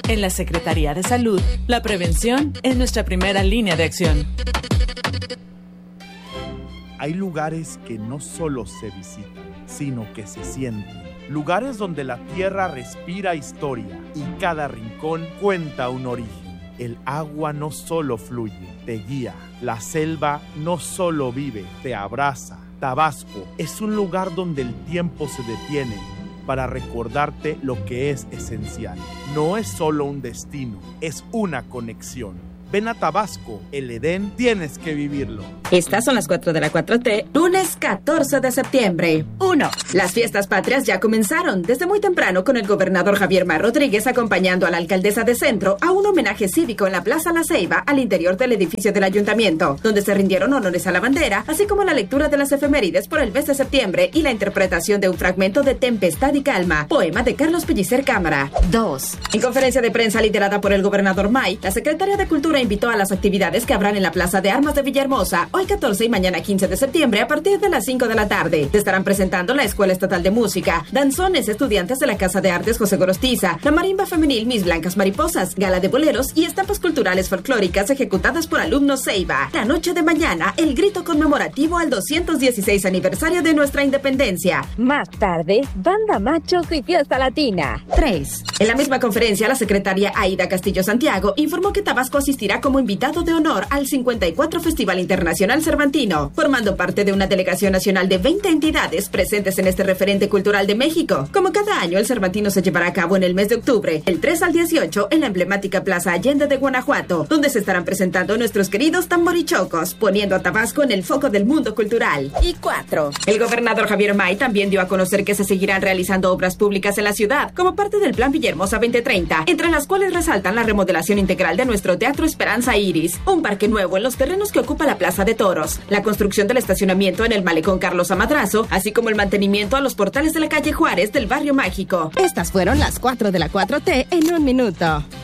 En la Secretaría de Salud, la prevención es nuestra primera línea de acción. Hay lugares que no solo se visitan, sino que se sienten. Lugares donde la tierra respira historia y cada rincón cuenta un origen. El agua no solo fluye, te guía. La selva no solo vive, te abraza. Tabasco es un lugar donde el tiempo se detiene para recordarte lo que es esencial. No es solo un destino, es una conexión. Ven a Tabasco, el Edén, tienes que vivirlo. Estas son las 4 de la 4T, lunes 14 de septiembre. 1. Las fiestas patrias ya comenzaron desde muy temprano con el gobernador Javier May Rodríguez acompañando a la alcaldesa de Centro a un homenaje cívico en la Plaza La Ceiba al interior del edificio del ayuntamiento, donde se rindieron honores a la bandera, así como la lectura de las efemérides por el mes de septiembre y la interpretación de un fragmento de Tempestad y Calma, poema de Carlos Pellicer Cámara. 2. En conferencia de prensa liderada por el gobernador May, la secretaria de Cultura invitó a las actividades que habrán en la Plaza de Armas de Villahermosa hoy 14 y mañana 15 de septiembre a partir de las 5 de la tarde. Se estarán presentando la Escuela Estatal de Música, danzones, estudiantes de la Casa de Artes José Gorostiza, la marimba femenil Mis Blancas Mariposas, gala de boleros y estampas culturales folclóricas ejecutadas por alumnos Ceiba. La noche de mañana, el grito conmemorativo al 216 aniversario de nuestra independencia. Más tarde, Banda Machos y Fiesta Latina. 3. En la misma conferencia, la secretaria Aida Castillo Santiago informó que Tabasco asistirá como invitado de honor al 54 Festival Internacional Cervantino, formando parte de una delegación nacional de 20 entidades presentes en este referente cultural de México. Como cada año, el Cervantino se llevará a cabo en el mes de octubre, el 3 al 18, en la emblemática Plaza Allende de Guanajuato, donde se estarán presentando nuestros queridos tamborichocos, poniendo a Tabasco en el foco del mundo cultural. Y 4. El gobernador Javier May también dio a conocer que se seguirán realizando obras públicas en la ciudad, como parte del Plan Villahermosa 2030, entre las cuales resaltan la remodelación integral de nuestro Teatro Esperanza Iris, un parque nuevo en los terrenos que ocupa la Plaza de Toros, la construcción del estacionamiento en el Malecón Carlos Amadrazo, así como el mantenimiento a los portales de la calle Juárez del Barrio Mágico. Estas fueron las 4 de la 4T en un minuto.